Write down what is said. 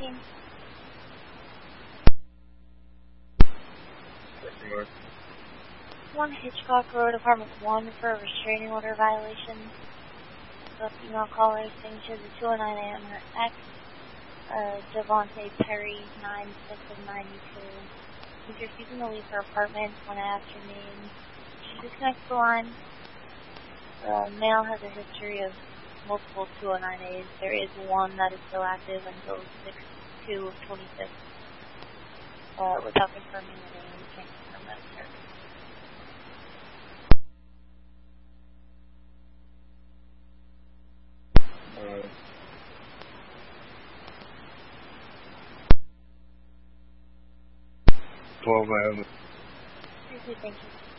speaking. Customer. 1 Hitchcock Road, Apartment 1 for a restraining order violation. The female caller saying she has a 209 A on her ex, Devontae Perry, 9692. She's refusing to leave her apartment when I asked her name. She disconnects the line. The male has a history of multiple 209As. There is one that is still active until 6/2 of 26. Without confirming the name, we can't confirm that it's her. $12. Seriously, thank you.